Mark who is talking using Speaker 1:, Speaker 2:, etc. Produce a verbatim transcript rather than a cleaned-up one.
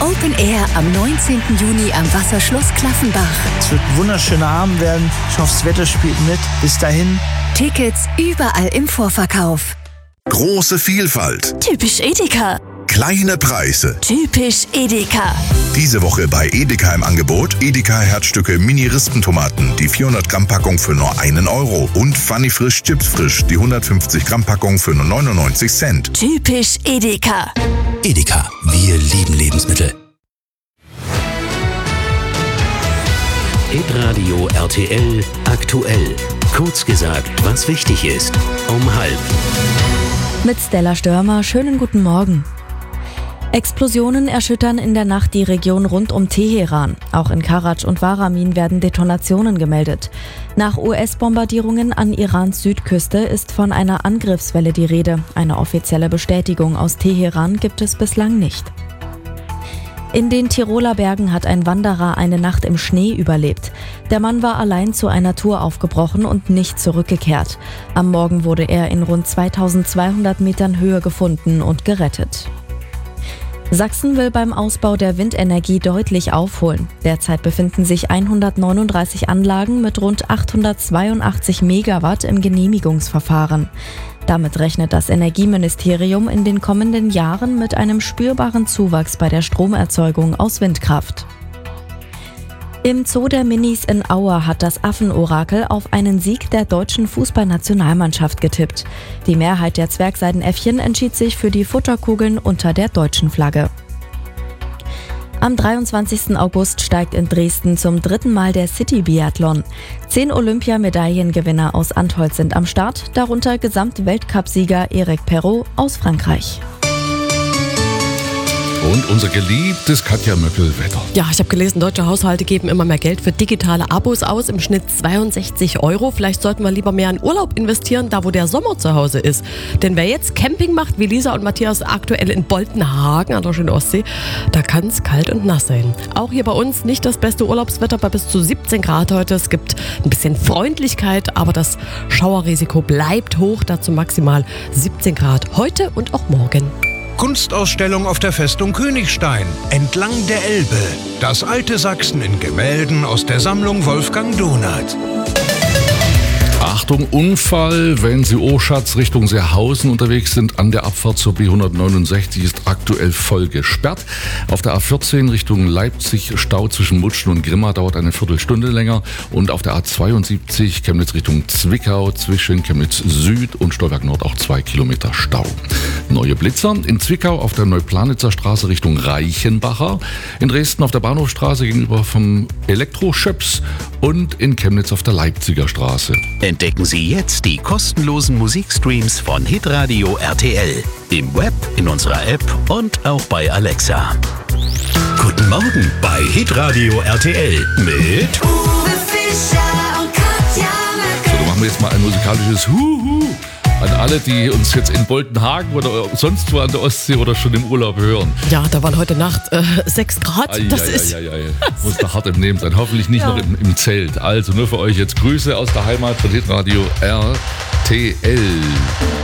Speaker 1: Open Air am neunzehnten Juni am Wasserschloss Klaffenbach.
Speaker 2: Es wird ein wunderschöner Abend werden. Ich hoffe, das Wetter spielt mit. Bis dahin.
Speaker 1: Tickets überall im Vorverkauf.
Speaker 3: Große Vielfalt.
Speaker 1: Typisch Edeka.
Speaker 3: Kleine Preise.
Speaker 1: Typisch Edeka.
Speaker 3: Diese Woche bei Edeka im Angebot Edeka Herzstücke Mini-Rispentomaten, die vierhundert Gramm Packung für nur einen Euro. Und Funny Frisch Chips Frisch, die hundertfünfzig Gramm Packung für nur neunundneunzig Cent.
Speaker 1: Typisch Edeka.
Speaker 4: Edeka, wir lieben Lebensmittel.
Speaker 5: Hitradio R T L aktuell. Kurz gesagt, was wichtig ist. Um halb.
Speaker 6: Mit Stella Störmer, schönen guten Morgen. Explosionen erschüttern in der Nacht die Region rund um Teheran. Auch in Karaj und Waramin werden Detonationen gemeldet. Nach U S-Bombardierungen an Irans Südküste ist von einer Angriffswelle die Rede. Eine offizielle Bestätigung aus Teheran gibt es bislang nicht. In den Tiroler Bergen hat ein Wanderer eine Nacht im Schnee überlebt. Der Mann war allein zu einer Tour aufgebrochen und nicht zurückgekehrt. Am Morgen wurde er in rund zweitausendzweihundert Metern Höhe gefunden und gerettet. Sachsen will beim Ausbau der Windenergie deutlich aufholen. Derzeit befinden sich hundertneununddreißig Anlagen mit rund achthundertzweiundachtzig Megawatt im Genehmigungsverfahren. Damit rechnet das Energieministerium in den kommenden Jahren mit einem spürbaren Zuwachs bei der Stromerzeugung aus Windkraft. Im Zoo der Minis in Aue hat das Affenorakel auf einen Sieg der deutschen Fußballnationalmannschaft getippt. Die Mehrheit der Zwergseidenäffchen entschied sich für die Futterkugeln unter der deutschen Flagge. Am dreiundzwanzigsten August steigt in Dresden zum dritten Mal der City-Biathlon. Zehn Olympiamedaillengewinner aus Antholz sind am Start, darunter Gesamtweltcupsieger Eric Perrault aus Frankreich.
Speaker 7: Und unser geliebtes Katja Möckel-Wetter.
Speaker 8: Ja, ich habe gelesen, deutsche Haushalte geben immer mehr Geld für digitale Abos aus, im Schnitt zweiundsechzig Euro. Vielleicht sollten wir lieber mehr in Urlaub investieren, da wo der Sommer zu Hause ist. Denn wer jetzt Camping macht, wie Lisa und Matthias aktuell in Boltenhagen an der schönen Ostsee, da kann es kalt und nass sein. Auch hier bei uns nicht das beste Urlaubswetter bei bis zu siebzehn Grad heute. Es gibt ein bisschen Freundlichkeit, aber das Schauerrisiko bleibt hoch, dazu maximal siebzehn Grad heute und auch morgen.
Speaker 9: Kunstausstellung auf der Festung Königstein, entlang der Elbe. Das alte Sachsen in Gemälden aus der Sammlung Wolfgang Donath.
Speaker 7: Achtung, Unfall, wenn Sie Oschatz Richtung Seehausen unterwegs sind. An der Abfahrt zur B hundertneunundsechzig ist aktuell voll gesperrt. Auf der A vierzehn Richtung Leipzig Stau zwischen Mutschen und Grimma dauert eine Viertelstunde länger. Und auf der A zweiundsiebzig Chemnitz Richtung Zwickau zwischen Chemnitz Süd und Stolberg Nord auch zwei Kilometer Stau. Neue Blitzer in Zwickau auf der Neuplanitzer Straße Richtung Reichenbacher. In Dresden auf der Bahnhofstraße gegenüber vom Elektroschöps und in Chemnitz auf der Leipziger Straße.
Speaker 5: Entdecken Sie jetzt die kostenlosen Musikstreams von Hitradio R T L. Im Web, in unserer App und auch bei Alexa. Guten Morgen bei Hitradio R T L mit
Speaker 10: Uwe Fischer und Katja Möckel.
Speaker 7: So, dann machen wir jetzt mal ein musikalisches Huhu an alle, die uns jetzt in Boltenhagen oder sonst wo an der Ostsee oder schon im Urlaub hören.
Speaker 8: Ja, da waren heute Nacht äh, sechs Grad.
Speaker 7: Ai,
Speaker 8: das
Speaker 7: ai,
Speaker 8: ist
Speaker 7: ai, ai, ai. Muss da hart im Nehmen sein. Hoffentlich nicht
Speaker 8: ja.
Speaker 7: noch im, im Zelt. Also nur für euch jetzt Grüße aus der Heimat von Hitradio R T L.